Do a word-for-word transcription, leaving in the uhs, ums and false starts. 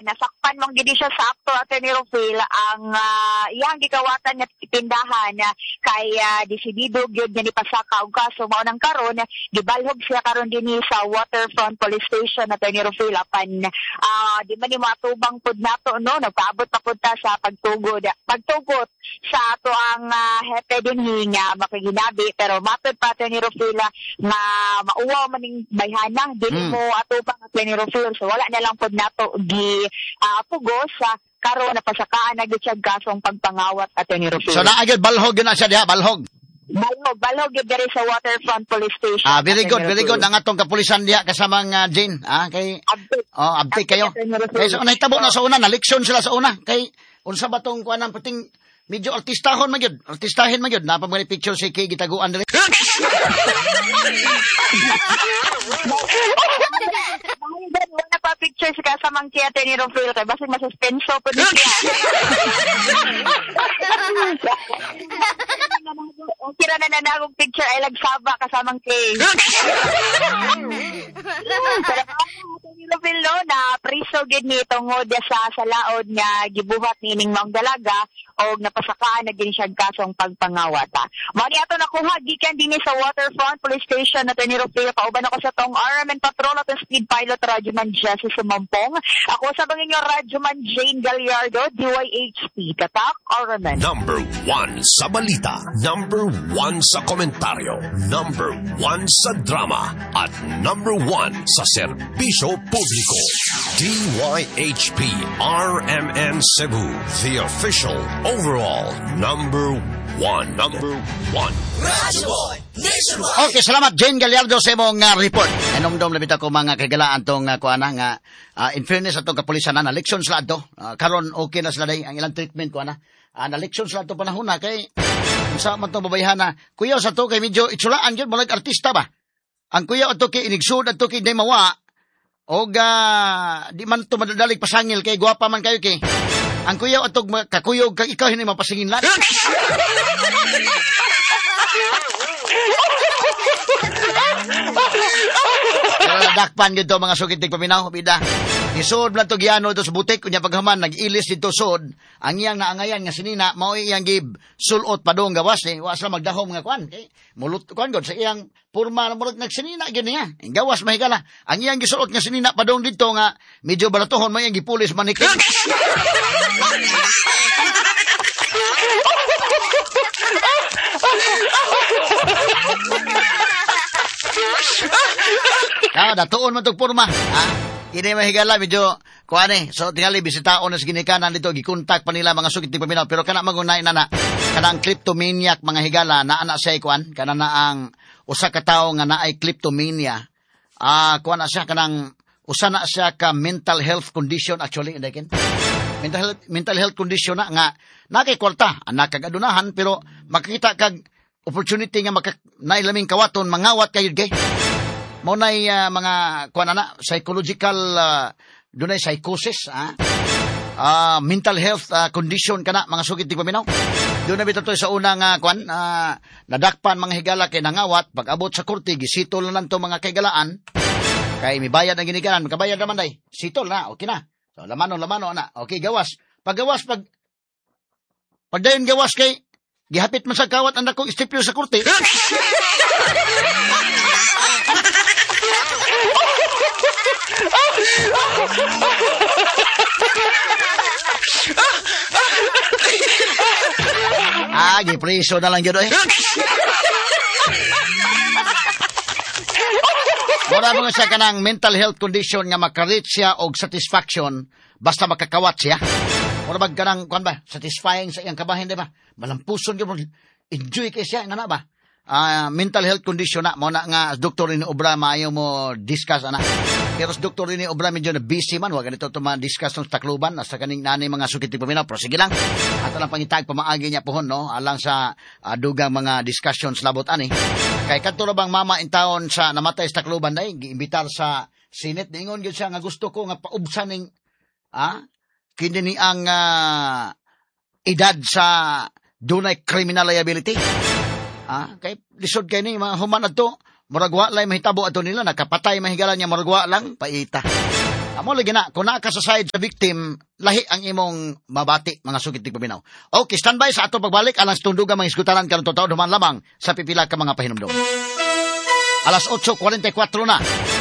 nasakpan mong gidi siya sa aktor Atty. Rufil ang uh, iyang gikawatan nga tindahan uh, kay uh, desidido gyud nga ni pasaka og kaso mao nang karon gibalhog siya karon dinhi sa Waterfront Police Station Atty. Rufil apan uh, di man ni matubang pud nato no nagpaabot pa pud ta sa pagtugod pagtugot sa ato ang uh, hepe dinhi nga makiginabi pero matod pa Atty. Rufil nga mauwaw maning bayhana dili mm. mo atubang Atty. Rufil so wala na lang pud nato gi uh, pugos sa uh, karon napasakaan na gyud siya kasong pagpangawat Atty. Rufil. So naagid balhog na siya diha, balhog. Balhog, balhog gyud diri sa Waterfront Police Station. Ah, very good, very good. Ang atong kapulisan diha kasama nga uh, Jane, ah, kay update. Oh, update kayo. Kay so nahitabo na sa una, na leksyon sila sa una. Kay unsa ba tong kuan ang puting medyo artistahon man gyud, artistahin man gyud. Napa mga picture si Kay gitaguan diri. Wala pa picture sa kasamang kay Atty. Rufil kay basig masuspenso po din siya. Kira na nanagong picture ay lagsaba kasamang kay. Atty. Rufil no na priso gid ni tungod sa salaod nga gibuhat nining maong dalaga og napasakaan na gini siya kasong pagpangawata. Mao ni ato nakuha gikan dinhi sa Waterfront Police Station Atty. Rufil kauban ako sa tong R M N Patrol at Speed Pilot Radyoman Jesse Sumampong. Ako sa bangin yung Radyoman Jane Gallardo, D Y H P, Tatak, R M N. Number one sa balita, number one sa komentaryo, number one sa drama, at number one sa serbisyo publiko. D Y H P R M N Cebu, the official overall number one. Number one. Radyo Boy Nationwide. Okay, salamat Jane Gallardo sa imong uh, report. Enomdom labita ko mga kagalaan tong uh, kuana nga uh, in fairness atong kapulisan na election sila ato. Uh, karon okay na sila day ang ilang treatment kuana. Uh, na election sila ato panahon na kay unsa man tong babayhan na kuya sa to kay medyo itsulaan gyud molag artista ba. Ang kuya ato kay inigsud ato kay day mawa og uh, di man to madadalig pasangil kay gwapa man kayo kay ang kuya atog kakuyog kag ikaw hini mapasingin lang. Dakpan dito mga sugit tig paminaw bida. Isod lang to giano to sa butik kunya paghaman nag-ilis dito sod. Ang iyang naangayan nga sinina mao iyang gib sulot padong gawas ni wa sa magdahom nga kwan kay mulut kwan god sa iyang porma na murag nagsinina gyud niya. Ang gawas mahigala. Ang iyang gisulot nga sinina padong dito nga medyo baratohon mo iyang gipulis manikin. Ah, datuon man tog porma. Ah, kini mahigala medyo kuane. So tingali bisitaon na sa ginikanan dito gikontak pa nila mga sugit tig paminaw pero kana magunay na na kanang kleptomaniac mga higala na ana say kuan kana na ang usa ka tawo nga naay kleptomania. Ah, kuan na siya kanang usa na siya ka mental health condition actually dakin. Mental health, mental health condition na nga nakay kwarta anak kag adunahan pero makita kag opportunity nga maka nailaming kawaton mangawat kayud gay. Mo nay uh, mga kuan ana psychological uh, dunay psychosis ah uh, mental health uh, condition kana mga sugid tig paminaw. Dunay bitaw to sa unang uh, kuan uh, nadakpan mga higala kay nangawat pag abot sa korte gisitol na lang to mga kaygalaan kay mibayad ang ginikanan makabayad naman day sitol na okay na. So lamano lamano ana okay gawas pag gawas pag pagdayon gawas kay gihapit man sa kawat ang dakong istipyo sa korte. Ah, gipriso na lang yun eh. Wala mo nga siya kanang mental health condition nga makareach siya og satisfaction basta makakawat siya. Wala ba kanang, kuan ba, satisfying sa iyang kabahin, di ba? Malampuson yun, enjoy kay siya, nga na ba? Uh, mental health condition na mo na nga doktor ni obra maayo mo discuss ana pero sa doktor ni obra medyo na busy man wa ganito to ma-discuss ng takluban sa kaning nanay mga sugit paminaw pero sige lang ato lang pangitag pamaagi niya pohon no alang sa uh, dugang mga discussions labot ani kay kadto ra bang mama in town sa namatay sa takluban day giimbitar sa Senate ningon gyud siya nga gusto ko nga paubsan ning ah kini ni ang uh, edad sa dunay criminal liability. Ah, kay lisod kay ni mga human adto, murag wa lay mahitabo ato nila nakapatay mahigala niya murag wa lang paita. Amo lagi na, kung naa ka sa side sa victim, lahi ang imong mabati, mga sugit tigpaminaw. Okay, standby sa ato pagbalik, alang tundugan mga iskutaran karon totoo duman lamang sa pipila ka mga pahinumdum. Alas eight forty-four na.